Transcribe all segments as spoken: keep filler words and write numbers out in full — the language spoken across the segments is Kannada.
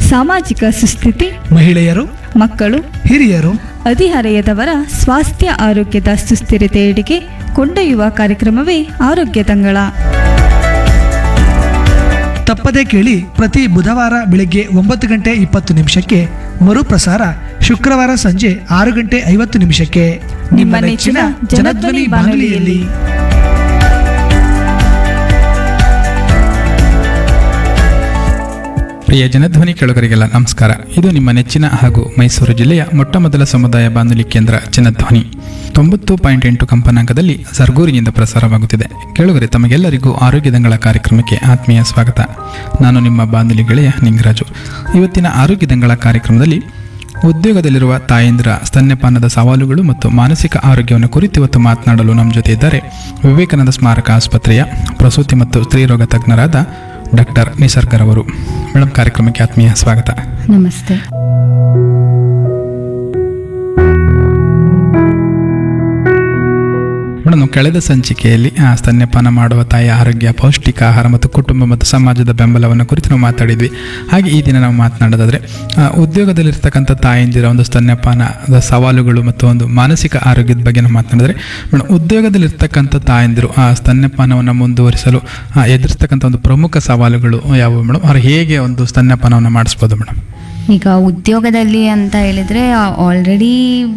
ಸಾಮಾಜಿಕ ಸುಸ್ಥಿತಿ, ಮಹಿಳೆಯರು, ಮಕ್ಕಳು, ಹಿರಿಯರು, ಹದಿಹರೆಯದವರ ಸ್ವಾಸ್ಥ್ಯ ಆರೋಗ್ಯದ ಸುಸ್ಥಿರತೆಯೆಡೆಗೆ ಕೊಂಡೊಯ್ಯುವ ಕಾರ್ಯಕ್ರಮವೇ ಆರೋಗ್ಯ ತಂಗಳ. ತಪ್ಪದೇ ಕೇಳಿ. ಪ್ರತಿ ಬುಧವಾರ ಬೆಳಗ್ಗೆ ಒಂಬತ್ತು ಗಂಟೆ ಇಪ್ಪತ್ತು ನಿಮಿಷಕ್ಕೆ ಮರುಪ್ರಸಾರ ಶುಕ್ರವಾರ ಸಂಜೆ ಆರು ಗಂಟೆ ಐವತ್ತು ನಿಮಿಷಕ್ಕೆ ನಿಮ್ಮ ನೆಚ್ಚಿನ ಜನಧ್ವನಿ ಬಾನುಲಿಯಲ್ಲಿ. ಪ್ರಿಯ ಜನಧ್ವನಿ ಕೇಳುಗರಿಗೆಲ್ಲ ನಮಸ್ಕಾರ. ಇದು ನಿಮ್ಮ ನೆಚ್ಚಿನ ಹಾಗೂ ಮೈಸೂರು ಜಿಲ್ಲೆಯ ಮೊಟ್ಟಮೊದಲ ಸಮುದಾಯ ಬಾನುಲಿ ಕೇಂದ್ರ ಜನಧ್ವನಿ ತೊಂಬತ್ತು ಪಾಯಿಂಟ್ ಎಂಟು ಕಂಪನಾಂಕದಲ್ಲಿ ಸರ್ಗೂರಿನಿಂದ ಪ್ರಸಾರವಾಗುತ್ತಿದೆ. ಕೇಳುಗರೆ, ತಮಗೆಲ್ಲರಿಗೂ ಆರೋಗ್ಯದಂಗಳ ಕಾರ್ಯಕ್ರಮಕ್ಕೆ ಆತ್ಮೀಯ ಸ್ವಾಗತ. ನಾನು ನಿಮ್ಮ ಬಾನುಲಿ ಗೆಳೆಯ ನಿಂಗರಾಜು. ಇವತ್ತಿನ ಆರೋಗ್ಯದಂಗಳ ಕಾರ್ಯಕ್ರಮದಲ್ಲಿ ಉದ್ಯೋಗದಲ್ಲಿರುವ ತಾಯಂದಿರ ಸ್ತನ್ಯಪಾನದ ಸವಾಲುಗಳು ಮತ್ತು ಮಾನಸಿಕ ಆರೋಗ್ಯವನ್ನು ಕುರಿತು ಇವತ್ತು ಮಾತನಾಡಲು ನಮ್ಮ ಜೊತೆ ಇದ್ದಾರೆ ವಿವೇಕಾನಂದ ಸ್ಮಾರಕ ಆಸ್ಪತ್ರೆಯ ಪ್ರಸೂತಿ ಮತ್ತು ಸ್ತ್ರೀರೋಗ ತಜ್ಞರಾದ ಡಾಕ್ಟರ್ ನಿಸರ್ಗರವರು. ಮೇಡಮ್, ಕಾರ್ಯಕ್ರಮಕ್ಕೆ ಆತ್ಮೀಯ ಸ್ವಾಗತ. ನಮಸ್ತೆ. ಮೇಡಮ್, ಕಳೆದ ಸಂಚಿಕೆಯಲ್ಲಿ ಸ್ತನ್ಯಪಾನ ಮಾಡುವ ತಾಯಿಯ ಆರೋಗ್ಯ, ಪೌಷ್ಟಿಕ ಆಹಾರ ಮತ್ತು ಕುಟುಂಬ ಮತ್ತು ಸಮಾಜದ ಬೆಂಬಲವನ್ನು ಕುರಿತು ನಾವು ಮಾತಾಡಿದ್ವಿ. ಹಾಗೆ ಈ ದಿನ ನಾವು ಮಾತನಾಡೋದಾದರೆ ಉದ್ಯೋಗದಲ್ಲಿರ್ತಕ್ಕಂಥ ತಾಯಂದಿರ ಒಂದು ಸ್ತನ್ಯಪಾನದ ಸವಾಲುಗಳು ಮತ್ತು ಒಂದು ಮಾನಸಿಕ ಆರೋಗ್ಯದ ಬಗ್ಗೆ ನಾವು ಮಾತನಾಡಿದ್ರೆ, ಮೇಡಮ್, ಉದ್ಯೋಗದಲ್ಲಿರ್ತಕ್ಕಂಥ ತಾಯಂದಿರು ಆ ಸ್ತನ್ಯಪಾನವನ್ನು ಮುಂದುವರಿಸಲು ಎದುರಿಸ್ತಕ್ಕಂಥ ಒಂದು ಪ್ರಮುಖ ಸವಾಲುಗಳು ಯಾವುವು ಮೇಡಮ್? ಅವ್ರು ಹೇಗೆ ಒಂದು ಸ್ತನ್ಯಪಾನವನ್ನು ಮಾಡಿಸ್ಬೋದು ಮೇಡಮ್? ಈಗ ಉದ್ಯೋಗದಲ್ಲಿ ಅಂತ ಹೇಳಿದರೆ ಆಲ್ರೆಡಿ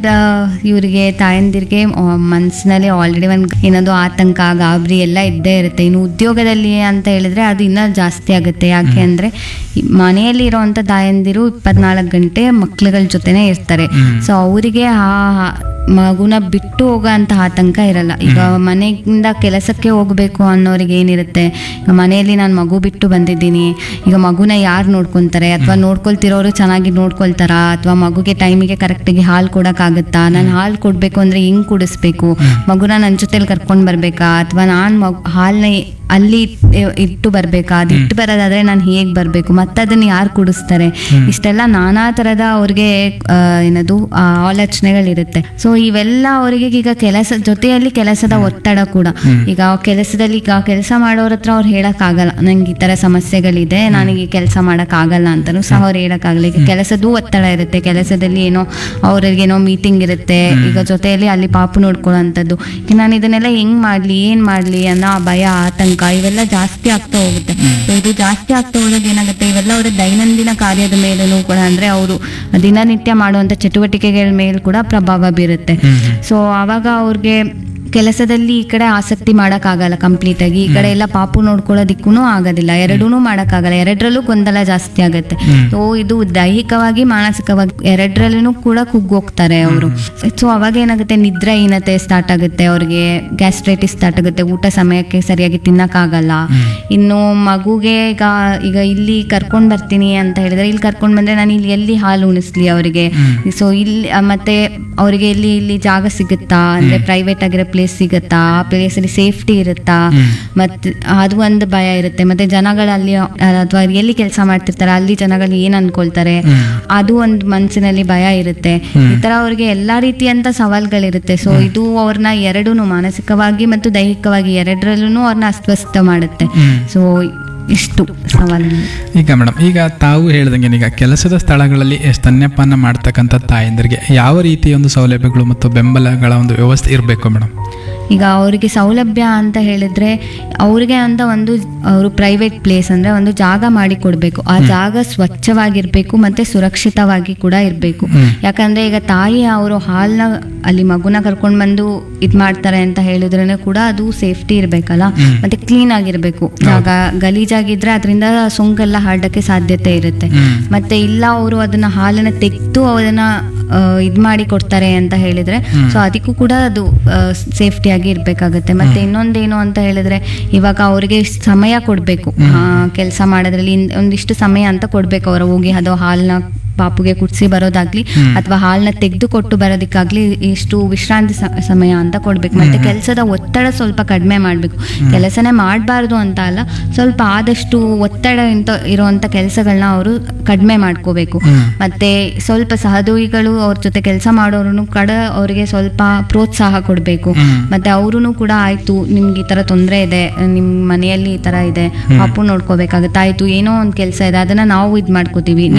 ಇವರಿಗೆ ತಾಯಂದಿರಿಗೆ ಮನಸ್ಸಿನಲ್ಲಿ ಆಲ್ರೆಡಿ ಒಂದು ಏನದು ಆತಂಕ, ಗಾಬರಿ ಎಲ್ಲ ಇದ್ದೇ ಇರುತ್ತೆ. ಇನ್ನು ಉದ್ಯೋಗದಲ್ಲಿ ಅಂತ ಹೇಳಿದರೆ ಅದು ಇನ್ನೂ ಜಾಸ್ತಿ ಆಗುತ್ತೆ. ಯಾಕೆ ಅಂದರೆ ಮನೆಯಲ್ಲಿ ಇರೋವಂಥ ತಾಯಂದಿರು ಇಪ್ಪತ್ನಾಲ್ಕು ಗಂಟೆ ಮಕ್ಳುಗಳ ಜೊತೆನೇ ಇರ್ತಾರೆ. ಸೊ ಅವರಿಗೆ ಆ ಮಗುನ ಬಿಟ್ಟು ಹೋಗೋ ಅಂತ ಆತಂಕ ಇರಲ್ಲ. ಈಗ ಮನೆಯಿಂದ ಕೆಲಸಕ್ಕೆ ಹೋಗಬೇಕು ಅನ್ನೋರಿಗೆ ಏನಿರುತ್ತೆ, ಈಗ ಮನೆಯಲ್ಲಿ ನಾನು ಮಗು ಬಿಟ್ಟು ಬಂದಿದ್ದೀನಿ, ಈಗ ಮಗುನ ಯಾರು ನೋಡ್ಕೊತಾರೆ, ಅಥವಾ ನೋಡ್ಕೊಳ್ತಿರೋರು ಚೆನ್ನಾಗಿ ನೋಡ್ಕೊಳ್ತಾರಾ, ಅಥವಾ ಮಗುಗೆ ಟೈಮಿಗೆ ಕರೆಕ್ಟಾಗಿ ಹಾಲು ಕೊಡೋಕ್ಕಾಗುತ್ತಾ, ನಾನು ಹಾಲು ಕೊಡಬೇಕು ಅಂದರೆ ಹಿಂಗೆ ಕುಡಿಸ್ಬೇಕು, ಮಗುನ ನನ್ನ ಜೊತೆಲಿ ಕರ್ಕೊಂಡು ಬರಬೇಕಾ, ಅಥವಾ ನಾನು ಮಗು ಹಾಲನ್ನ ಅಲ್ಲಿ ಇಟ್ಟು ಬರಬೇಕಾ, ಅದು ಇಟ್ಟು ಬರೋದಾದರೆ ನಾನು ಹೇಗೆ ಬರಬೇಕು, ಮತ್ತು ಅದನ್ನು ಯಾರು ಕುಡಿಸ್ತಾರೆ, ಇಷ್ಟೆಲ್ಲ ನಾನಾ ಥರದ ಅವ್ರಿಗೆ ಏನದು ಆಲೋಚನೆಗಳಿರುತ್ತೆ. ಸೊ ಇವೆಲ್ಲ ಅವರಿಗೆ ಈಗ ಕೆಲಸ ಜೊತೆಯಲ್ಲಿ ಕೆಲಸದ ಒತ್ತಡ ಕೂಡ. ಈಗ ಕೆಲಸದಲ್ಲಿ ಈಗ ಕೆಲಸ ಮಾಡೋರ ಹತ್ರ ಅವ್ರು ಹೇಳೋಕ್ಕಾಗಲ್ಲ, ನಂಗೆ ಈ ಥರ ಸಮಸ್ಯೆಗಳಿದೆ, ನನಗೆ ಕೆಲಸ ಮಾಡೋಕ್ಕಾಗಲ್ಲ ಅಂತಲೂ ಸಹ ಅವ್ರು ಹೇಳೋಕ್ಕಾಗಲ್ಲ. ಈಗ ಕೆಲಸದ್ದು ಒತ್ತಡ ಇರುತ್ತೆ, ಕೆಲಸದಲ್ಲಿ ಏನೋ ಅವ್ರಿಗೇನೋ ಮೀಟಿಂಗ್ ಇರುತ್ತೆ, ಈಗ ಜೊತೆಯಲ್ಲಿ ಅಲ್ಲಿ ಪಾಪು ನೋಡ್ಕೊಳ್ಳೋಂಥದ್ದು. ಈಗ ನಾನು ಇದನ್ನೆಲ್ಲ ಹೆಂಗೆ ಮಾಡಲಿ, ಏನು ಮಾಡಲಿ ಅನ್ನೋ ಭಯ, ಆತಂಕ ಇವೆಲ್ಲ ಜಾಸ್ತಿ ಆಗ್ತಾ ಹೋಗುತ್ತೆ. ಸೊ ಇದು ಜಾಸ್ತಿ ಆಗ್ತಾ ಹೋದಾಗ ಏನಾಗುತ್ತೆ, ಇವೆಲ್ಲ ಅವರ ದೈನಂದಿನ ಕಾರ್ಯದ ಮೇಲೂ ಕೂಡ, ಅಂದರೆ ಅವರು ದಿನನಿತ್ಯ ಮಾಡುವಂಥ ಚಟುವಟಿಕೆಗಳ ಮೇಲೆ ಕೂಡ ಪ್ರಭಾವ ಬೀರುತ್ತೆ. ಸೊ ಆವಾಗ ಅವ್ರಿಗೆ ಕೆಲಸದಲ್ಲಿ ಈ ಕಡೆ ಆಸಕ್ತಿ ಮಾಡೋಕ್ಕಾಗಲ್ಲ ಕಂಪ್ಲೀಟಾಗಿ, ಈ ಕಡೆ ಎಲ್ಲ ಪಾಪು ನೋಡ್ಕೊಳ್ಳೋದಿಕ್ಕೂ ಆಗೋದಿಲ್ಲ, ಎರಡೂ ಮಾಡೋಕ್ಕಾಗಲ್ಲ, ಎರಡರಲ್ಲೂ ಗೊಂದಲ ಜಾಸ್ತಿ ಆಗುತ್ತೆ. ಸೊ ಇದು ದೈಹಿಕವಾಗಿ ಮಾನಸಿಕವಾಗಿ ಎರಡರಲ್ಲೂ ಕೂಡ ಕುಗ್ಗೋಗ್ತಾರೆ ಅವರು. ಸೊ ಅವಾಗ ಏನಾಗುತ್ತೆ, ನಿದ್ರಾಹೀನತೆ ಸ್ಟಾರ್ಟ್ ಆಗುತ್ತೆ, ಅವ್ರಿಗೆ ಗ್ಯಾಸ್ಟ್ರೈಟಿಸ್ ಸ್ಟಾರ್ಟ್ ಆಗುತ್ತೆ, ಊಟ ಸಮಯಕ್ಕೆ ಸರಿಯಾಗಿ ತಿನ್ನೋಕ್ಕಾಗಲ್ಲ. ಇನ್ನು ಮಗುಗೆ ಈಗ ಈಗ ಇಲ್ಲಿ ಕರ್ಕೊಂಡು ಬರ್ತೀನಿ ಅಂತ ಹೇಳಿದ್ರೆ, ಇಲ್ಲಿ ಕರ್ಕೊಂಡು ಬಂದರೆ ನಾನು ಇಲ್ಲಿ ಎಲ್ಲಿ ಹಾಲು ಉಣಿಸ್ಲಿ ಅವರಿಗೆ, ಸೊ ಇಲ್ಲಿ ಮತ್ತೆ ಅವರಿಗೆ ಎಲ್ಲಿ ಇಲ್ಲಿ ಜಾಗ ಸಿಗುತ್ತಾ, ಅಂದರೆ ಪ್ರೈವೇಟ್ ಆಗಿರೋ ಪ್ಲೇಸ್ ಸಿಗುತ್ತಾ, ಆ ಪ್ಲೇಸಲ್ಲಿ ಸೇಫ್ಟಿ ಇರುತ್ತಾ, ಮತ್ತು ಅದು ಒಂದು ಭಯ ಇರುತ್ತೆ. ಮತ್ತೆ ಜನಗಳಲ್ಲಿ ಅಥವಾ ಎಲ್ಲಿ ಕೆಲಸ ಮಾಡ್ತಿರ್ತಾರೆ ಅಲ್ಲಿ ಜನಗಳು ಏನ್ ಅನ್ಕೊಳ್ತಾರೆ, ಅದು ಒಂದು ಮನಸ್ಸಿನಲ್ಲಿ ಭಯ ಇರುತ್ತೆ. ಈ ತರ ಅವ್ರಿಗೆ ಎಲ್ಲಾ ರೀತಿಯಂತ ಸವಾಲ್ಗಳಿರುತ್ತೆ. ಸೊ ಇದು ಅವ್ರನ್ನ ಎರಡೂ ಮಾನಸಿಕವಾಗಿ ಮತ್ತು ದೈಹಿಕವಾಗಿ ಎರಡರಲ್ಲೂ ಅವ್ರನ್ನ ಅಸ್ವಸ್ಥ ಮಾಡುತ್ತೆ. ಸೊ ಇಷ್ಟು ಸವಾಲು. ಈಗ ಮೇಡಮ್, ಈಗ ತಾವು ಹೇಳ್ದಂಗೆ ಈಗ ಕೆಲಸದ ಸ್ಥಳಗಳಲ್ಲಿ ಸ್ತನ್ಯಪಾನ ಮಾಡ್ತಕ್ಕಂಥ ತಾಯಂದರಿಗೆ ಯಾವ ರೀತಿಯ ಒಂದು ಸೌಲಭ್ಯಗಳು ಮತ್ತು ಬೆಂಬಲಗಳ ಒಂದು ವ್ಯವಸ್ಥೆ ಇರಬೇಕು ಮೇಡಮ್? ಈಗ ಅವರಿಗೆ ಸೌಲಭ್ಯ ಅಂತ ಹೇಳಿದ್ರೆ, ಅವ್ರಿಗೆ ಅಂತ ಒಂದು ಅವರು ಪ್ರೈವೇಟ್ ಪ್ಲೇಸ್ ಅಂದರೆ ಒಂದು ಜಾಗ ಮಾಡಿ ಕೊಡಬೇಕು. ಆ ಜಾಗ ಸ್ವಚ್ಛವಾಗಿರಬೇಕು ಮತ್ತು ಸುರಕ್ಷಿತವಾಗಿ ಕೂಡ ಇರಬೇಕು. ಯಾಕಂದರೆ ಈಗ ತಾಯಿ ಅವರು ಹಾಲನ್ನ ಅಲ್ಲಿ ಮಗುನ ಕರ್ಕೊಂಡು ಬಂದು ಇದು ಮಾಡ್ತಾರೆ ಅಂತ ಹೇಳಿದ್ರೂ ಕೂಡ ಅದು ಸೇಫ್ಟಿ ಇರಬೇಕಲ್ಲ, ಮತ್ತು ಕ್ಲೀನ್ ಆಗಿರಬೇಕು. ಜಾಗ ಗಲೀಜಾಗಿದ್ರೆ ಅದರಿಂದ ಸೋಂಕೆಲ್ಲ ಹರಡಕ್ಕೆ ಸಾಧ್ಯತೆ ಇರುತ್ತೆ. ಮತ್ತು ಇಲ್ಲ ಅವರು ಅದನ್ನ ಹಾಲನ್ನು ತೆಗೆದು ಅದನ್ನ ಇದು ಮಾಡಿ ಕೊಡ್ತಾರೆ ಅಂತ ಹೇಳಿದ್ರೆ, ಸೊ ಅದಕ್ಕೂ ಕೂಡ ಅದು ಸೇಫ್ಟಿ ಆಗಿ ಇರ್ಬೇಕಾಗತ್ತೆ. ಮತ್ತೆ ಇನ್ನೊಂದೇನು ಅಂತ ಹೇಳಿದ್ರೆ, ಇವಾಗ ಅವ್ರಿಗೆ ಸಮಯ ಕೊಡ್ಬೇಕು ಕೆಲಸ ಮಾಡೋದ್ರಲ್ಲಿ, ಒಂದಿಷ್ಟು ಸಮಯ ಅಂತ ಕೊಡ್ಬೇಕು. ಅವ್ರ ಹೋಗಿ ಅದು ಹಾಲ್ನ ಪಾಪುಗೆ ಕುಡಿಸಿ ಬರೋದಾಗ್ಲಿ ಅಥವಾ ಹಾಲನ್ನ ತೆಗೆದು ಕೊಟ್ಟು ಬರೋದಕ್ಕಾಗ್ಲಿ ಇಷ್ಟು ವಿಶ್ರಾಂತಿ ಸಮಯ ಅಂತ ಕೊಡ್ಬೇಕು. ಮತ್ತೆ ಕೆಲಸದ ಒತ್ತಡ ಸ್ವಲ್ಪ ಕಡಿಮೆ ಮಾಡಬೇಕು. ಕೆಲಸನೇ ಮಾಡಬಾರ್ದು ಅಂತ ಅಲ್ಲ, ಸ್ವಲ್ಪ ಆದಷ್ಟು ಒತ್ತಡ ಇರುವಂತ ಕೆಲಸಗಳನ್ನ ಅವರು ಕಡಿಮೆ ಮಾಡ್ಕೋಬೇಕು. ಮತ್ತೆ ಸ್ವಲ್ಪ ಸಹೋದ್ಯೋಗಿಗಳು ಅವ್ರ ಜೊತೆ ಕೆಲಸ ಮಾಡೋರು ಕಡೆ ಅವರಿಗೆ ಸ್ವಲ್ಪ ಪ್ರೋತ್ಸಾಹ ಕೊಡಬೇಕು. ಮತ್ತೆ ಅವರು ಕೂಡ ಆಯ್ತು ನಿಮ್ಗೆ ಈ ತರ ತೊಂದರೆ ಇದೆ, ನಿಮ್ ಮನೆಯಲ್ಲಿ ಈ ತರ ಇದೆ, ಪಾಪು ನೋಡ್ಕೋಬೇಕಾಗತ್ತೆ, ಆಯ್ತು ಏನೋ ಒಂದು ಕೆಲಸ ಇದೆ ಅದನ್ನ ನಾವು ಇದ್ ಮಾಡ್ಕೋತೀವಿ,